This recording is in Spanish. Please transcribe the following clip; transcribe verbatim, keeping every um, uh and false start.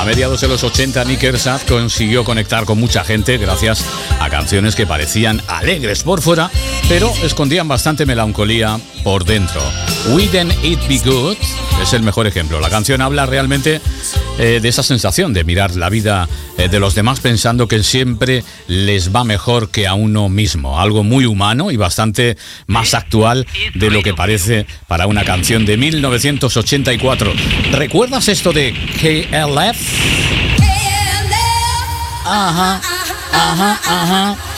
mediados de los ochenta, Nick Ersat consiguió conectar con mucha gente gracias a canciones que parecían alegres por fuera, pero escondían bastante melancolía por dentro. Wouldn't It Be Good es el mejor ejemplo. La canción habla realmente eh, de esa sensación de mirar la vida eh, de los demás pensando que siempre les va mejor que a uno mismo. Algo muy humano y bastante más actual de lo que parece para una canción de mil novecientos ochenta y cuatro. ¿Recuerdas esto de K L F? Ajá, ajá, ajá.